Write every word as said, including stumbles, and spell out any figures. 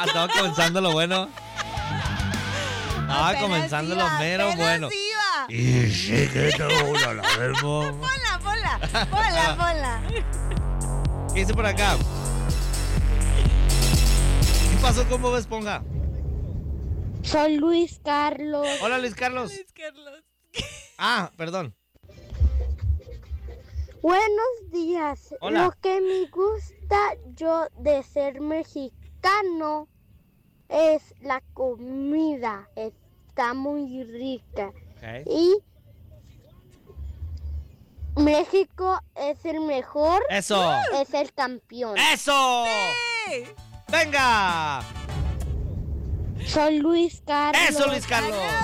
Ah, estaba comenzando lo bueno. Estaba Apenas comenzando iba, lo mero apenas bueno. iba. Y sí que te voy a la verbo. Ponla, ponla, ponla, ponla. ¿Qué dice por acá? ¿Qué pasó con Bob Esponja? Soy Luis Carlos. Hola, Luis Carlos. Luis Carlos. Ah, perdón. Buenos días. Hola. Lo que me gusta yo de ser mexicano es la comida. Está muy rica. Okay. Y México es el mejor. Eso. Es el campeón. ¡Eso! ¡Sí! ¡Venga! Soy Luis Carlos. ¡Eso, Luis Carlos!